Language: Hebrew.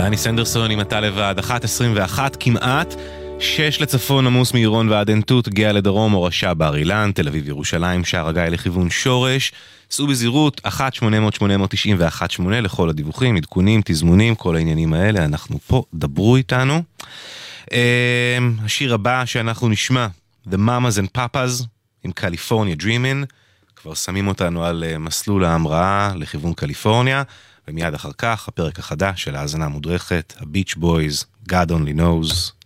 דני סנדרסון עם אתה לבד, 1:21 כמעט, 6 לצפון עמוס מעירון ועד עין תות, גאה לדרום, הורשה בר אילן, תל אביב ירושלים, שער הגיא לכיוון שורש, סעו בזהירות, 1-800-891-8 לכל הדיווחים, עדכונים, תזמונים, כל העניינים האלה, אנחנו פה, דברו איתנו. השיר הבא שאנחנו נשמע, The Mamas and Papas, עם California Dreamin', כבר שמים אותנו על מסלול ההמראה לכיוון קליפורניה, ומיד אחר כך הפרק החדש של האזנה המודרכת, הביץ' בויז, God Only Knows.